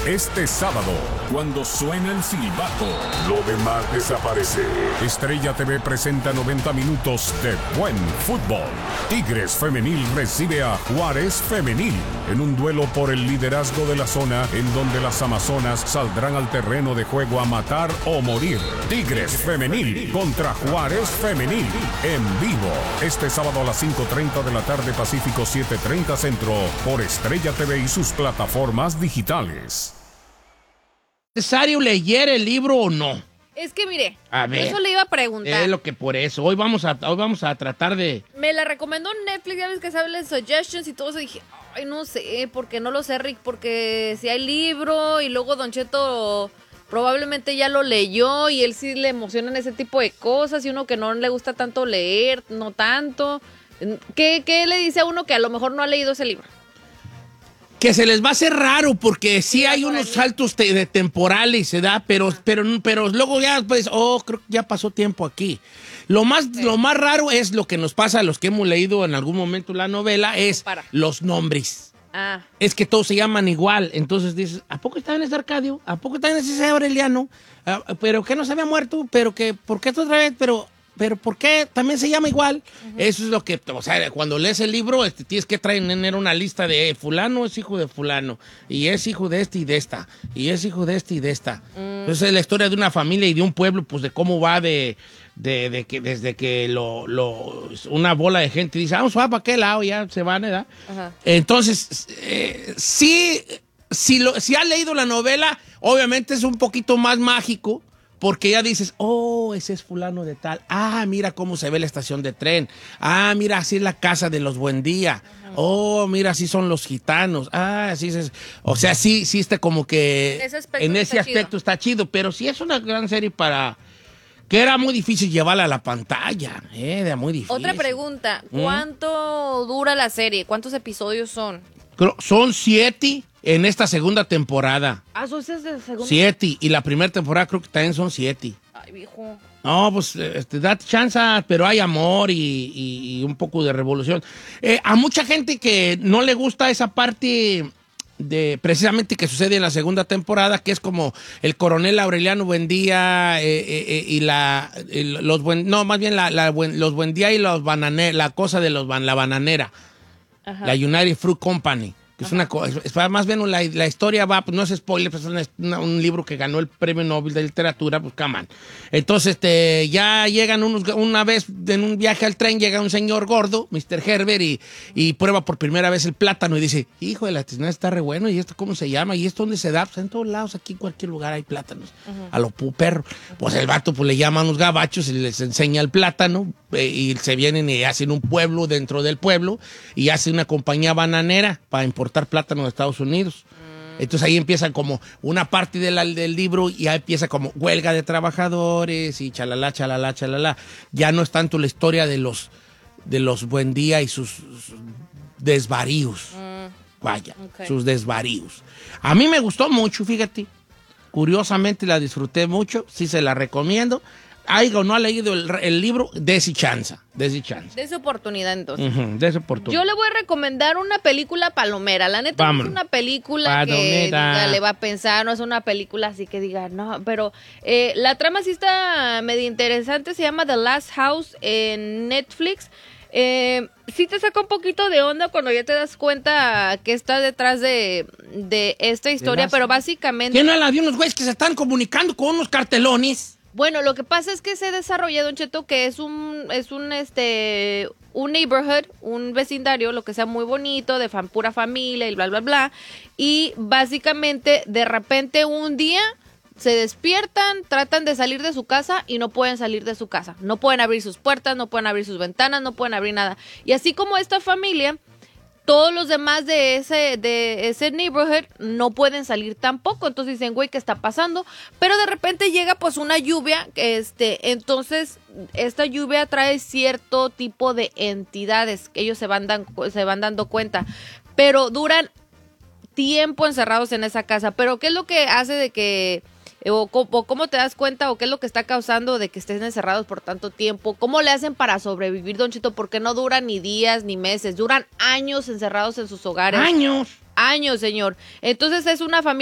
Este sábado, cuando suena el silbato, lo demás desaparece. Estrella TV presenta 90 minutos de buen fútbol. Tigres Femenil recibe a Juárez Femenil en un duelo por el liderazgo de la zona, en donde las amazonas saldrán al terreno de juego a matar o morir. Tigres Femenil contra Juárez Femenil en vivo. Este sábado a las 5:30 de la tarde, Pacífico 7:30 Centro, por Estrella TV y sus plataformas digitales. ¿Es necesario leer el libro o no? Es que mire, A ver, eso le iba a preguntar. es lo que por eso. Hoy vamos a tratar de... Me la recomendó Netflix, ya ves que sale suggestions y todo eso. Dije, ay, no sé, porque no lo sé, Rick, porque si hay libro y luego Don Cheto probablemente ya lo leyó y él sí le emocionan ese tipo de cosas y uno que no le gusta tanto leer, no tanto. ¿Qué le dice a uno que a lo mejor no ha leído ese libro? Que se les va a hacer raro porque sí hay unos saltos de temporales, se da, pero luego ya pues, creo que ya pasó tiempo aquí. Lo más raro es lo que nos pasa a los que hemos leído en algún momento la novela, es los nombres. Es que todos se llaman igual, entonces dices, ¿a poco está en ese Arcadio? ¿A poco está en ese Aureliano? ¿Pero que no se había muerto? ¿Pero que por qué otra vez? Pero ¿por qué también se llama igual? Eso es lo que, o sea, cuando lees el libro, tienes que tener una lista de fulano es hijo de fulano, y es hijo de este y de esta, y es hijo de este y de esta. Entonces es la historia de una familia y de un pueblo, pues de cómo va de que desde que una bola de gente dice, vamos para aquel lado, ya se van, ¿verdad? Entonces, si has leído la novela, obviamente es un poquito más mágico, porque ya dices, ese es fulano de tal. Mira cómo se ve la estación de tren. Mira, así es la casa de los Buendía. Mira, así son los gitanos. Así es. O sea, sí está como que en ese aspecto está chido. Pero sí es una gran serie que era muy difícil llevarla a la pantalla. Era muy difícil. Otra pregunta, ¿cuánto dura la serie? ¿Cuántos episodios son? Son 7 en esta segunda temporada. ¿Son 6 de segunda? 7, y la primera temporada creo que también son 7. Ay, viejo. No, pues date chance, pero hay amor y un poco de revolución. A mucha gente que no le gusta esa parte de precisamente que sucede en la segunda temporada, que es como el coronel Aureliano Buendía y los Buendía y los Bananeros, la cosa de la bananera. La United Fruit Company, que es una cosa, más bien la historia va, pues no es spoiler, pues es un libro que ganó el Premio Nobel de Literatura, pues come on. Entonces, ya llegan una vez en un viaje al tren, llega un señor gordo, Mr. Herbert, y prueba por primera vez el plátano y dice, hijo de la tiznada, está re bueno, ¿y esto cómo se llama? ¿Y esto dónde se da? Pues en todos lados, aquí en cualquier lugar hay plátanos. A lo perro. Pues el vato pues le llama a unos gabachos y les enseña el plátano, y se vienen y hacen un pueblo dentro del pueblo, y hacen una compañía bananera para importar plátano de Estados Unidos. Entonces ahí empieza como una parte del libro, y ya empieza como huelga de trabajadores y chalala, chalala, chalala. Ya no es tanto la historia de los Buendía y sus desvaríos. Sus desvaríos. A mí me gustó mucho, fíjate. Curiosamente la disfruté mucho, sí se la recomiendo. No ha leído el libro, dese chance. De su oportunidad, entonces. De su oportunidad. Yo le voy a recomendar una película palomera. La neta, no es una película que le va a pensar, no es una película así que diga, no, pero la trama sí está medio interesante. Se llama The Last House en Netflix. Sí te saca un poquito de onda cuando ya te das cuenta que está detrás de esta historia, pero básicamente... ¿Quién no la dio unos güeyes que se están comunicando con unos cartelones? Bueno, lo que pasa es que se desarrolla, Don Cheto, que es un neighborhood, un vecindario, lo que sea muy bonito, de pura familia y bla, bla, bla. Y básicamente, de repente, un día se despiertan, tratan de salir de su casa y no pueden salir de su casa. No pueden abrir sus puertas, no pueden abrir sus ventanas, no pueden abrir nada. Y así como esta familia, todos los demás de ese neighborhood no pueden salir tampoco. Entonces dicen, güey, ¿qué está pasando? Pero de repente llega pues una lluvia, entonces esta lluvia trae cierto tipo de entidades que ellos se van dando cuenta, pero duran tiempo encerrados en esa casa. Pero ¿qué es lo que hace de que o cómo te das cuenta o qué es lo que está causando de que estén encerrados por tanto tiempo? ¿Cómo le hacen para sobrevivir, Don Chito? Porque no duran ni días ni meses, duran años encerrados en sus hogares. ¡Años! Años, señor. Entonces es una familia